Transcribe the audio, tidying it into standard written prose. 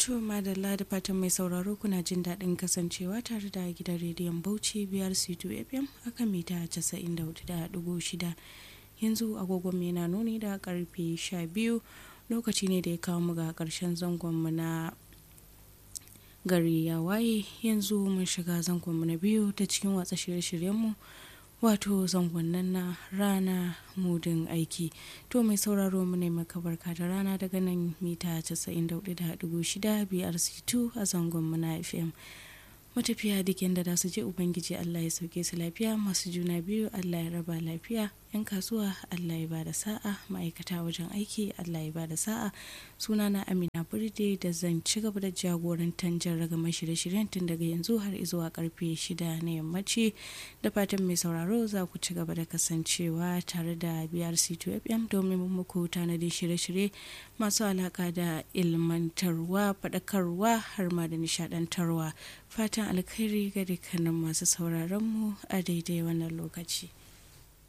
To madalla da fatan mai sauraro kuna jin daɗin kasancewa tare da gidan rediyon Bauchi BRC2 FM akan mita 94.6. Yanzu agogon mai na nuni da karfe 12 lokaci ne da ya kawo mu ga ƙarshen zangonmu na gari ya waye. Yanzu mun shiga zangonmu na biyu ta cikin watsa shirye-shiryenmu wato zangonnan na rana mudin aiki. To mai sauraro mu ne maka barka da rana daga nan mita 94.6 BRC2 a zangonmu na FM. Matafiya duk yanda da su je Ubangiji Allah ya sauke su lafiya, masu juna biyu Allah ya raba lafiya, 'yan kasuwa Allah ya bada sa'a, ma'aikata wajen aiki Allah ya bada sa'a. Sunana Amina Burde da zan ci gaba da jagorantar ragamar shirye-shiryen tun daga yanzu har zuwa karfe 6 na yammaci. Da fatan mai sauraro za ku ci gaba da kasancewa tare da BRC2 FM domin muku tanadin shirye-shirye masu alaka da ilmantarwa, faɗakarwa har ma da nishaɗantarwa. Fatan alkhairi ga dukkanin masu sauraron mu a daidai wannan lokaci.